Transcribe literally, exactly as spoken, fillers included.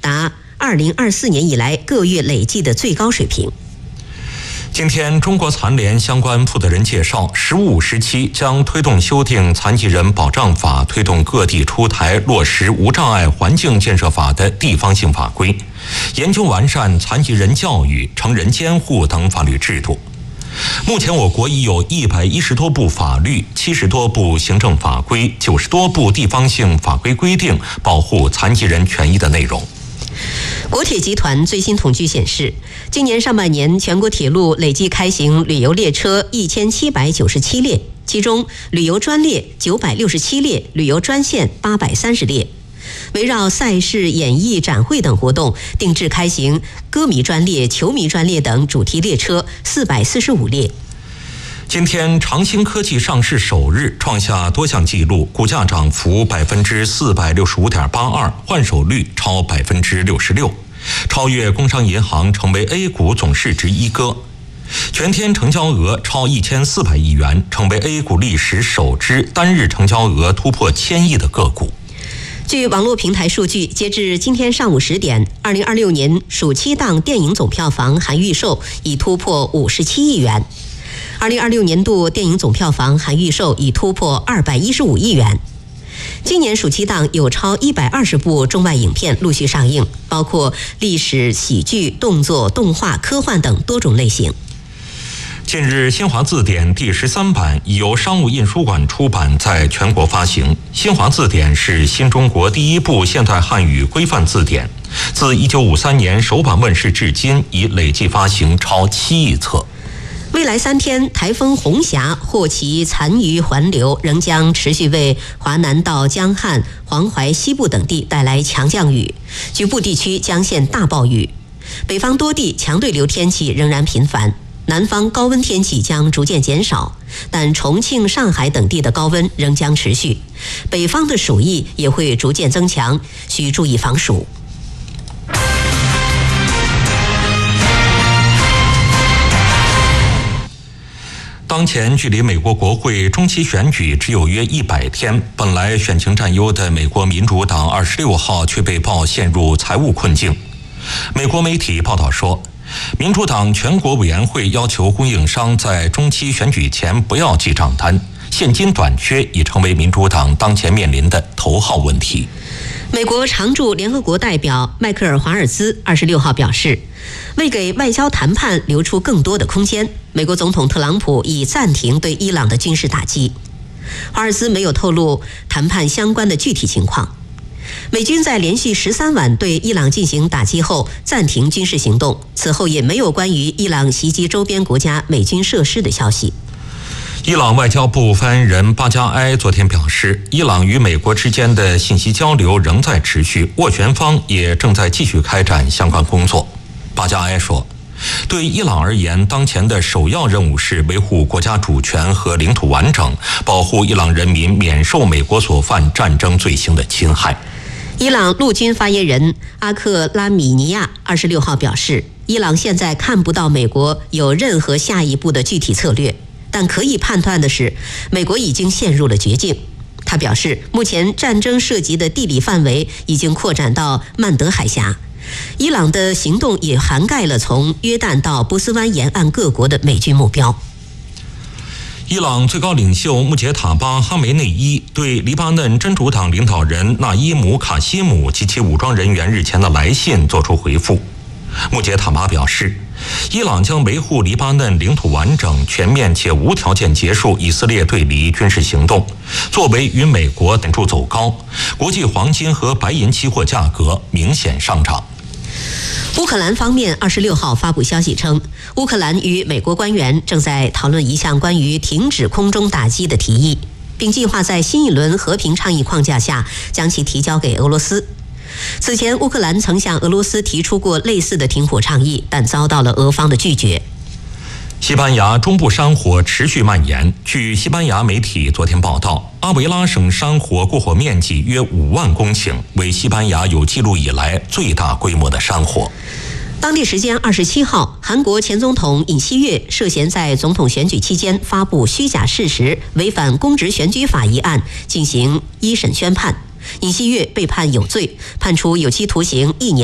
达二零二四年以来各月累计的最高水平。 今天，中国残联相关负责人介绍，十五时期将推动修订《残疾人保障法》，推动各地出台落实无障碍环境建设法的地方性法规，研究完善残疾人教育、成人监护等法律制度。目前，我国已有一百一十多部法律、七十多部行政法规、九十多部地方性法规规定保护残疾人权益的内容。 国铁集团最新统计显示，今年上半年全国铁路累计开行旅游列车一千七百九十七列，其中旅游专列九百六十七列，旅游专线八百三十列。围绕赛事、演艺、展会等活动，定制开行歌迷专列、球迷专列等主题列车四百四十五列。 今天，长兴科技上市首日创下多项纪录，股价涨幅百分之四百六十五点八二，换手率超百分之六十六，超越工商银行，成为 A 股总市值一哥。全天成交额超一千四百亿元，成为 A 股历史首支单日成交额突破千亿的个股。 据网络平台数据，截至今天上午十点，二零二六年暑期档电影总票房含预售已突破五十七亿元。二零二六年度电影总票房含预售已突破二百一十五亿元。今年暑期档有超一百二十部中外影片陆续上映，包括历史、喜剧、动作、动画、科幻等多种类型。 近日，新华字典第十三版已由商务印书馆出版，在全国发行。新华字典是新中国第一部现代汉语规范字典，自一九五三年首版问世至今，已累计发行超七亿册。 未来三天，台风红霞或其残余环流仍将持续为华南到江汉、黄淮西部等地带来强降雨，局部地区将现大暴雨。北方多地强对流天气仍然频繁，南方高温天气将逐渐减少，但重庆、上海等地的高温仍将持续，北方的暑意也会逐渐增强，需注意防暑。 当前距离美国国会中期选举只有约一百天，本来选情占优的美国民主党二十六号却被曝陷入财务困境。美国媒体报道说，民主党全国委员会要求供应商在中期选举前不要记账单，现金短缺已成为民主党当前面临的头号问题。 美国常驻联合国代表迈克尔·华尔兹二十六号表示，为给外交谈判留出更多的空间，美国总统特朗普已暂停对伊朗的军事打击。华尔兹没有透露谈判相关的具体情况。美军在连续十三晚对伊朗进行打击后暂停军事行动，此后也没有关于伊朗袭击周边国家美军设施的消息。 伊朗外交部发言人巴加埃昨天表示，伊朗与美国之间的信息交流仍在持续，斡旋方也正在继续开展相关工作。巴加埃说，对伊朗而言，当前的首要任务是维护国家主权和领土完整，保护伊朗人民免受美国所犯战争罪行的侵害。 伊朗陆军发言人阿克拉米尼亚二十六号表示，伊朗现在看不到美国有任何下一步的具体策略，但可以判断的是，美国已经陷入了绝境。他表示，目前战争涉及的地理范围已经扩展到曼德海峡，伊朗的行动也涵盖了从约旦到波斯湾沿岸各国的美军目标。 伊朗最高领袖穆杰塔巴·哈梅内伊对黎巴嫩真主党领导人纳伊姆·卡西姆及其武装人员日前的来信作出回复。穆杰塔巴表示，伊朗将维护黎巴嫩领土完整，全面且无条件结束以色列对黎军事行动，作为与美国等住走高，国际黄金和白银期货价格明显上涨。 乌克兰方面二十六号发布消息称，乌克兰与美国官员正在讨论一项关于停止空中打击的提议，并计划在新一轮和平倡议框架下将其提交给俄罗斯。此前，乌克兰曾向俄罗斯提出过类似的停火倡议，但遭到了俄方的拒绝。 西班牙中部山火持续蔓延。据西班牙媒体昨天报道，阿维拉省山火过火面积约五万公顷，为西班牙有记录以来最大规模的山火。 当地时间二十七号，韩国前总统尹锡悦涉嫌在总统选举期间发布虚假事实，违反公职选举法一案进行一审宣判。尹锡悦被判有罪，判处有期徒刑一年。